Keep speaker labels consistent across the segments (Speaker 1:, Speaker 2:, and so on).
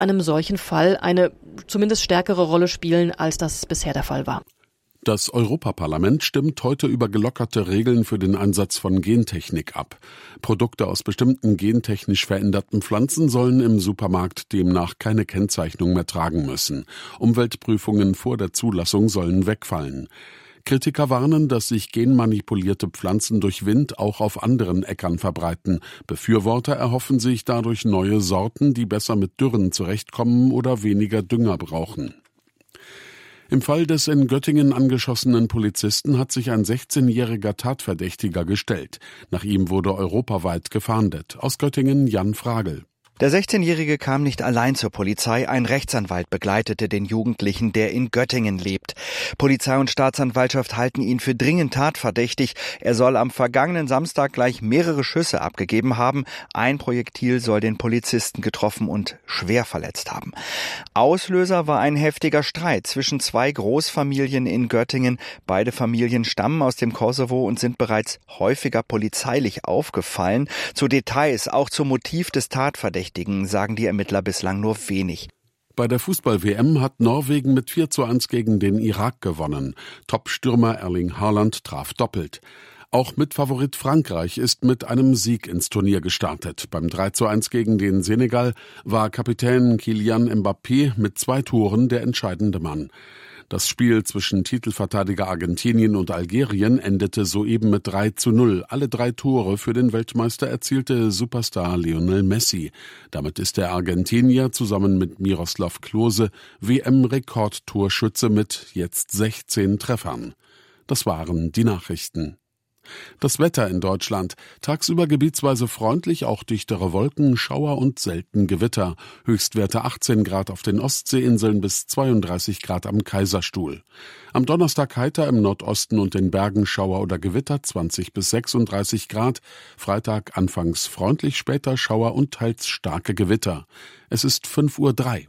Speaker 1: einem solchen Fall eine zumindest stärkere Rolle spielen, als das bisher der Fall war.
Speaker 2: Das Europaparlament stimmt heute über gelockerte Regeln für den Einsatz von Gentechnik ab. Produkte aus bestimmten gentechnisch veränderten Pflanzen sollen im Supermarkt demnach keine Kennzeichnung mehr tragen müssen. Umweltprüfungen vor der Zulassung sollen wegfallen. Kritiker warnen, dass sich genmanipulierte Pflanzen durch Wind auch auf anderen Äckern verbreiten. Befürworter erhoffen sich dadurch neue Sorten, die besser mit Dürren zurechtkommen oder weniger Dünger brauchen. Im Fall des in Göttingen angeschossenen Polizisten hat sich ein 16-jähriger Tatverdächtiger gestellt. Nach ihm wurde europaweit gefahndet. Aus Göttingen Jan Fragel.
Speaker 3: Der 16-Jährige kam nicht allein zur Polizei, ein Rechtsanwalt begleitete den Jugendlichen, der in Göttingen lebt. Polizei und Staatsanwaltschaft halten ihn für dringend tatverdächtig. Er soll am vergangenen Samstag gleich mehrere Schüsse abgegeben haben. Ein Projektil soll den Polizisten getroffen und schwer verletzt haben. Auslöser war ein heftiger Streit zwischen zwei Großfamilien in Göttingen. Beide Familien stammen aus dem Kosovo und sind bereits häufiger polizeilich aufgefallen. Zu Details, auch zum Motiv des Tatverdächtigen, sagen die Ermittler bislang nur wenig.
Speaker 2: Bei der Fußball-WM hat Norwegen mit 4:1 gegen den Irak gewonnen. Top-Stürmer Erling Haaland traf doppelt. Auch Mitfavorit Frankreich ist mit einem Sieg ins Turnier gestartet. Beim 3:1 gegen den Senegal war Kapitän Kylian Mbappé mit 2 Toren der entscheidende Mann. Das Spiel zwischen Titelverteidiger Argentinien und Algerien endete soeben mit 3:0. Alle 3 Tore für den Weltmeister erzielte Superstar Lionel Messi. Damit ist der Argentinier zusammen mit Miroslav Klose WM-Rekordtorschütze mit jetzt 16 Treffern. Das waren die Nachrichten. Das Wetter in Deutschland. Tagsüber gebietsweise freundlich, auch dichtere Wolken, Schauer und selten Gewitter. Höchstwerte 18 Grad auf den Ostseeinseln bis 32 Grad am Kaiserstuhl. Am Donnerstag heiter im Nordosten und den Bergen Schauer oder Gewitter 20 bis 36 Grad. Freitag anfangs freundlich, später Schauer und teils starke Gewitter. Es ist 5:03 Uhr.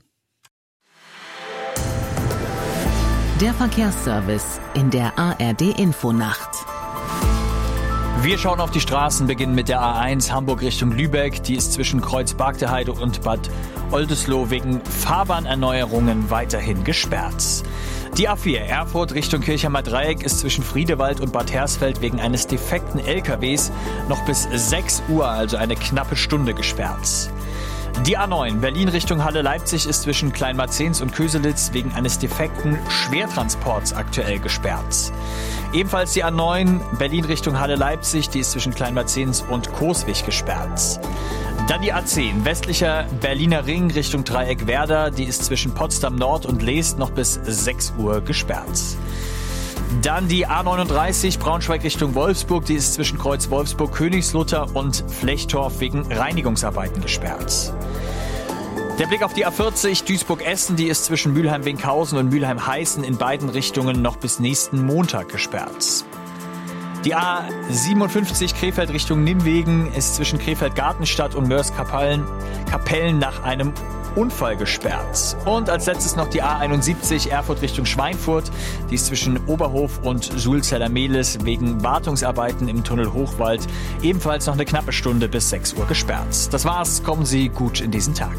Speaker 4: Der Verkehrsservice in der ARD-Infonacht.
Speaker 5: Wir schauen auf die Straßen, beginnen mit der A1 Hamburg Richtung Lübeck. Die ist zwischen Kreuz-Bargteheide und Bad Oldesloe wegen Fahrbahnerneuerungen weiterhin gesperrt. Die A4 Erfurt Richtung Kirchheimer Dreieck ist zwischen Friedewald und Bad Hersfeld wegen eines defekten LKWs noch bis 6 Uhr, also eine knappe Stunde, gesperrt. Die A9 Berlin Richtung Halle-Leipzig ist zwischen Kleinmarzens und Köselitz wegen eines defekten Schwertransports aktuell gesperrt. Ebenfalls die A9 Berlin Richtung Halle-Leipzig, die ist zwischen Kleinmarzens und Coswig gesperrt. Dann die A10 westlicher Berliner Ring Richtung Dreieck Werder, die ist zwischen Potsdam Nord und Leest noch bis 6 Uhr gesperrt. Dann die A39 Braunschweig Richtung Wolfsburg, die ist zwischen Kreuz Wolfsburg, Königslutter und Flechtorf wegen Reinigungsarbeiten gesperrt. Der Blick auf die A40 Duisburg-Essen, die ist zwischen Mülheim-Winkhausen und Mülheim-Heißen in beiden Richtungen noch bis nächsten Montag gesperrt. Die A57 Krefeld Richtung Nimwegen ist zwischen Krefeld-Gartenstadt und Mörs-Kapellen nach einem Unfall gesperrt. Und als letztes noch die A71 Erfurt Richtung Schweinfurt. Die ist zwischen Oberhof und Sulzeller-Mehlis wegen Wartungsarbeiten im Tunnel Hochwald ebenfalls noch eine knappe Stunde bis 6 Uhr gesperrt. Das war's. Kommen Sie gut in diesen Tag.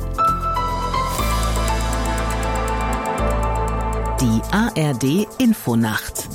Speaker 4: Die ARD Infonacht.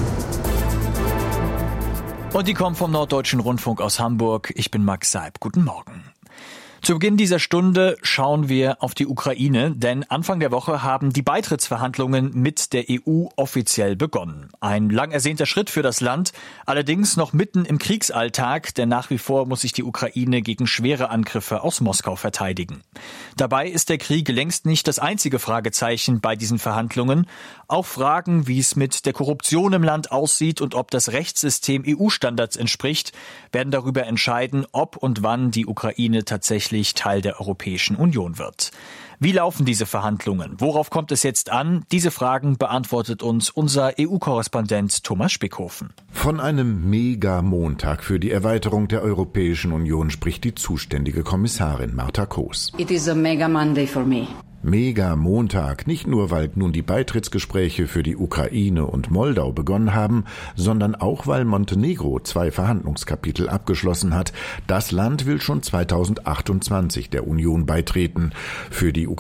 Speaker 5: Und die kommt vom Norddeutschen Rundfunk aus Hamburg. Ich bin Max Seib. Guten Morgen. Zu Beginn dieser Stunde schauen wir auf die Ukraine, denn Anfang der Woche haben die Beitrittsverhandlungen mit der EU offiziell begonnen. Ein lang ersehnter Schritt für das Land, allerdings noch mitten im Kriegsalltag, denn nach wie vor muss sich die Ukraine gegen schwere Angriffe aus Moskau verteidigen. Dabei ist der Krieg längst nicht das einzige Fragezeichen bei diesen Verhandlungen. Auch Fragen, wie es mit der Korruption im Land aussieht und ob das Rechtssystem EU-Standards entspricht, werden darüber entscheiden, ob und wann die Ukraine tatsächlich Teil der Europäischen Union wird. Wie laufen diese Verhandlungen? Worauf kommt es jetzt an? Diese Fragen beantwortet uns unser EU-Korrespondent Thomas Spickhofen.
Speaker 6: Von einem Mega-Montag für die Erweiterung der Europäischen Union spricht die zuständige Kommissarin Marta Koos.
Speaker 7: It is a mega Monday for me.
Speaker 6: Mega-Montag, nicht nur, weil nun die Beitrittsgespräche für die Ukraine und Moldau begonnen haben, sondern auch, weil Montenegro 2 Verhandlungskapitel abgeschlossen hat. Das Land will schon 2028 der Union beitreten. Für die